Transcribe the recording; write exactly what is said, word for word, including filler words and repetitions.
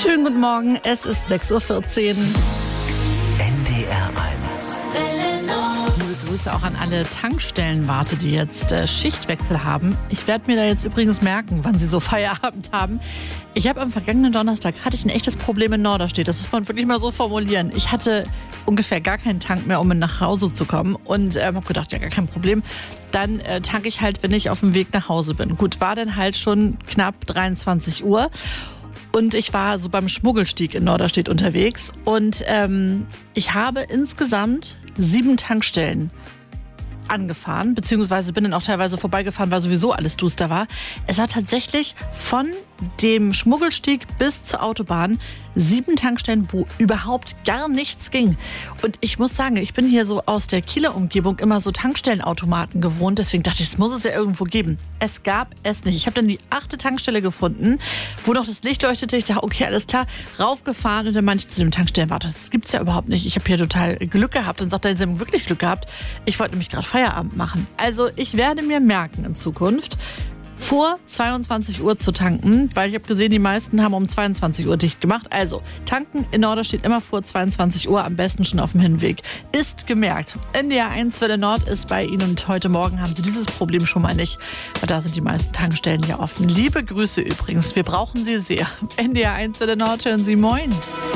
Schönen guten Morgen, es ist sechs Uhr vierzehn. N D R eins. Liebe Grüße auch an alle Tankstellenwarte, die jetzt äh, Schichtwechsel haben. Ich werde mir da jetzt übrigens merken, wann sie so Feierabend haben. Ich habe am vergangenen Donnerstag hatte ich ein echtes Problem in Norderstedt. Das muss man wirklich mal so formulieren. Ich hatte ungefähr gar keinen Tank mehr, um nach Hause zu kommen. Und ähm, habe gedacht, ja, gar kein Problem. Dann äh, tanke ich halt, wenn ich auf dem Weg nach Hause bin. Gut, war dann halt schon knapp dreiundzwanzig Uhr. Und ich war so beim Schmuggelstieg in Norderstedt unterwegs. Und ähm, ich habe insgesamt sieben Tankstellen angefahren, beziehungsweise bin dann auch teilweise vorbeigefahren, weil sowieso alles duster war. Es war tatsächlich von dem Schmuggelstieg bis zur Autobahn sieben Tankstellen, wo überhaupt gar nichts ging. Und ich muss sagen, ich bin hier so aus der Kieler Umgebung immer so Tankstellenautomaten gewohnt. Deswegen dachte ich, es muss es ja irgendwo geben. Es gab es nicht. Ich habe dann die achte Tankstelle gefunden, wo noch das Licht leuchtete. Ich dachte, okay, alles klar, raufgefahren. Und dann meinte ich zu dem Tankstellenwart, das gibt's ja überhaupt nicht. Ich habe hier total Glück gehabt. Und sagte, sie haben wirklich Glück gehabt. Ich wollte nämlich gerade Feierabend machen. Also ich werde mir merken in Zukunft, vor zweiundzwanzig Uhr zu tanken, weil ich habe gesehen, die meisten haben um zweiundzwanzig Uhr dicht gemacht. Also, tanken in Norderstedt immer vor zweiundzwanzig Uhr, am besten schon auf dem Hinweg. Ist gemerkt. N D R eins Welle Nord ist bei Ihnen und heute Morgen haben Sie dieses Problem schon mal nicht, weil da sind die meisten Tankstellen ja offen. Liebe Grüße übrigens, wir brauchen Sie sehr. N D R eins Welle Nord, hören Sie moin.